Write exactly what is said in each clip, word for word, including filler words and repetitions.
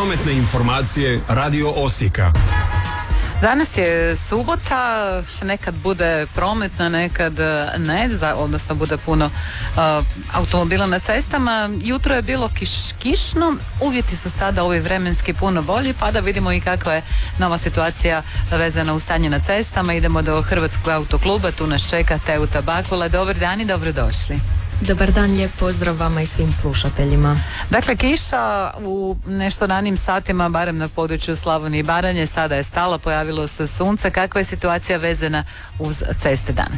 Prometne informacije Radio Osijeka. Danas je subota, nekad bude prometna, nekad ne, odnosno bude puno uh, automobila na cestama. Jutro je bilo kiš, kišno, uvjeti su sada ovi vremenski puno bolji, pa da vidimo i kakva je nova situacija vezana u stanje na cestama. Idemo do Hrvatskog autokluba, tu nas čeka Teuta Bakula. Dobar dan i dobrodošli. Dobar dan, lijep pozdrav vama i svim slušateljima. Dakle, kiša u nešto ranim satima, barem na području Slavonije i Baranje, sada je stala, pojavilo se sunce. Kakva je situacija vezana uz ceste danas?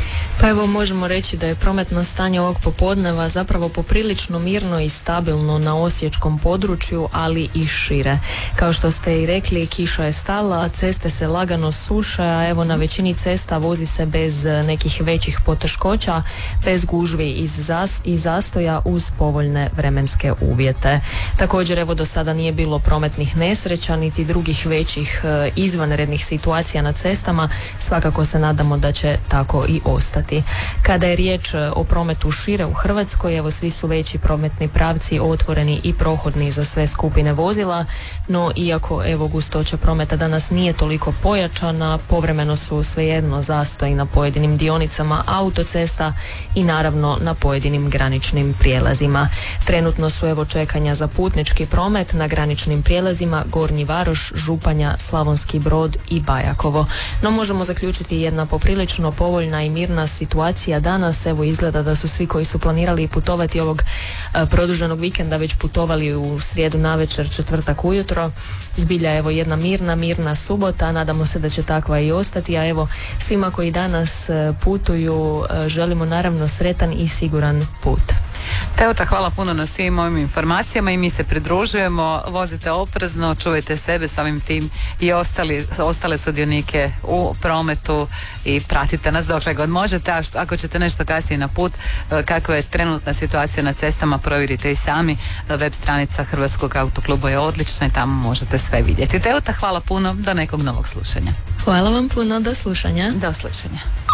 Pa evo, možemo reći da je prometno stanje ovog popodneva zapravo poprilično mirno i stabilno na osječkom području, ali i šire. Kao što ste i rekli, kiša je stala, a ceste se lagano suše, a evo na većini cesta vozi se bez nekih većih poteškoća, bez gužvi i zas, i zastoja uz povoljne vremenske uvjete. Također, evo, do sada nije bilo prometnih nesreća niti drugih većih e, izvanrednih situacija na cestama. Svakako se nadamo da će tako i ostati. Kada je riječ o prometu šire u Hrvatskoj, evo, svi su veći prometni pravci otvoreni i prohodni za sve skupine vozila, no iako evo gustoća prometa danas nije toliko pojačana, povremeno su svejedno zastoji na pojedinim dionicama autocesta i naravno na pojedinim graničnim prijelazima. Trenutno su evo čekanja za putnički promet na graničnim prijelazima Gornji Varoš, Županja, Slavonski Brod i Bajakovo. No možemo zaključiti jedna poprilično povoljna i mirna situacija danas. Evo, izgleda da su svi koji su planirali putovati ovog a, produženog vikenda već putovali u srijedu navečer, četvrtak ujutro. Zbilja evo jedna mirna, mirna subota, nadamo se da će takva i ostati, a evo svima koji danas a, putuju a, želimo naravno sretan i siguran put. Teuta, hvala puno na svim ovim informacijama i mi se pridružujemo. Vozite oprezno, čuvajte sebe, samim tim i ostali, ostale sudionike u prometu i pratite nas dokle god možete. A ako ćete nešto kasnije na put, kakva je trenutna situacija na cestama, provjerite i sami. Web stranica Hrvatskog autokluba je odlična i tamo možete sve vidjeti. Teuta, hvala puno, do nekog novog slušanja. Hvala vam puno, do slušanja. Do slušanja.